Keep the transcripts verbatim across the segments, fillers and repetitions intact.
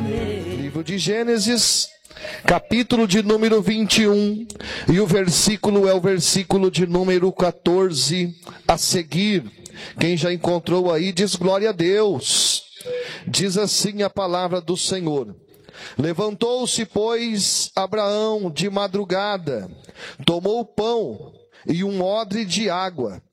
Amém. Livro de Gênesis, capítulo de número vinte e um, e o versículo é o versículo de número quatorze a seguir. Quem já encontrou aí diz glória a Deus. Diz assim a palavra do Senhor: levantou-se, pois, Abraão de madrugada, tomou o pão e um odre de água,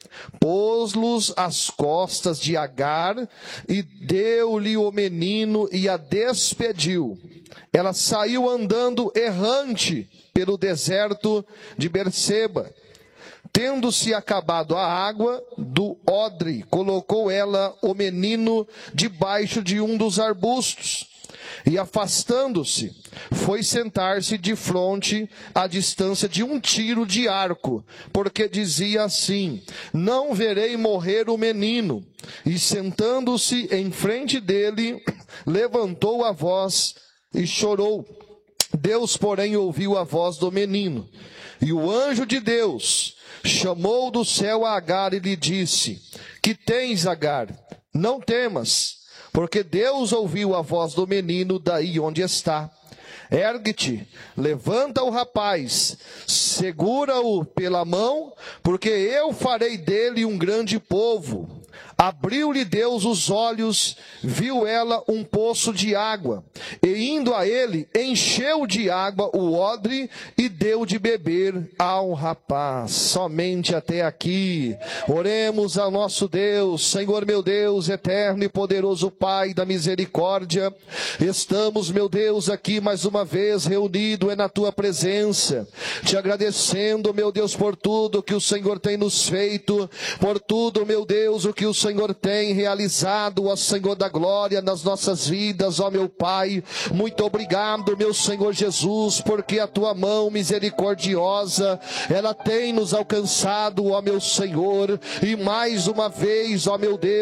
pôs-los às costas de Agar e deu-lhe o menino e a despediu. Ela saiu andando errante pelo deserto de Berseba. Tendo-se acabado a água do odre, colocou ela o menino debaixo de um dos arbustos. E afastando-se, foi sentar-se de fronte à distância de um tiro de arco, porque dizia assim: não verei morrer o menino. E sentando-se em frente dele, levantou a voz e chorou. Deus, porém, ouviu a voz do menino. E o anjo de Deus chamou do céu a Agar e lhe disse: que tens, Agar? Não temas, porque Deus ouviu a voz do menino daí onde está. Ergue-te, levanta o rapaz, segura-o pela mão, porque eu farei dele um grande povo. Abriu-lhe Deus os olhos, viu ela um poço de água, e indo a ele, encheu de água o odre e deu de beber ao rapaz. Somente até aqui. Oremos ao nosso Deus. Senhor meu Deus, eterno e poderoso Pai da misericórdia, estamos, meu Deus, aqui mais uma vez reunido na tua presença, te agradecendo, meu Deus, por tudo que o Senhor tem nos feito, por tudo, meu Deus, o que o Senhor tem realizado, ó Senhor da glória, nas nossas vidas, ó meu Pai. Muito obrigado, meu Senhor Jesus, porque a tua mão misericordiosa, ela tem nos alcançado, ó meu Senhor, e mais uma vez, ó meu Deus,